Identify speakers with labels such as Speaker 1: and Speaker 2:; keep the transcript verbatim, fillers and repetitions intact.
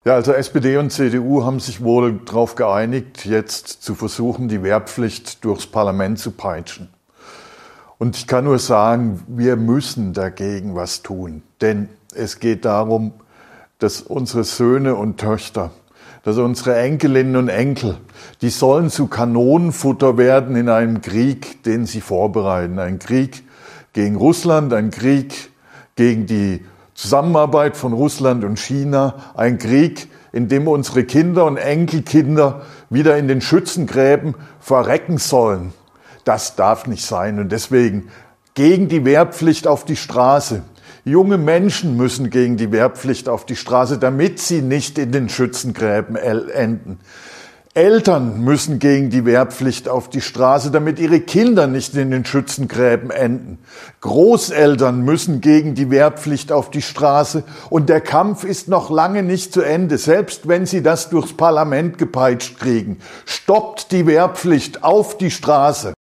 Speaker 1: Ja, also S P D und C D U haben sich wohl darauf geeinigt, jetzt zu versuchen, die Wehrpflicht durchs Parlament zu peitschen. Und ich kann nur sagen, wir müssen dagegen was tun. Denn es geht darum, dass unsere Söhne und Töchter, dass unsere Enkelinnen und Enkel, die sollen zu Kanonenfutter werden in einem Krieg, den sie vorbereiten. Ein Krieg gegen Russland, ein Krieg gegen die Zusammenarbeit von Russland und China, ein Krieg, in dem unsere Kinder und Enkelkinder wieder in den Schützengräben verrecken sollen. Das darf nicht sein und deswegen gegen die Wehrpflicht auf die Straße. Junge Menschen müssen gegen die Wehrpflicht auf die Straße, damit sie nicht in den Schützengräben enden. Eltern müssen gegen die Wehrpflicht auf die Straße, damit ihre Kinder nicht in den Schützengräben enden. Großeltern müssen gegen die Wehrpflicht auf die Straße und der Kampf ist noch lange nicht zu Ende, selbst wenn sie das durchs Parlament gepeitscht kriegen. Stoppt die Wehrpflicht auf die Straße!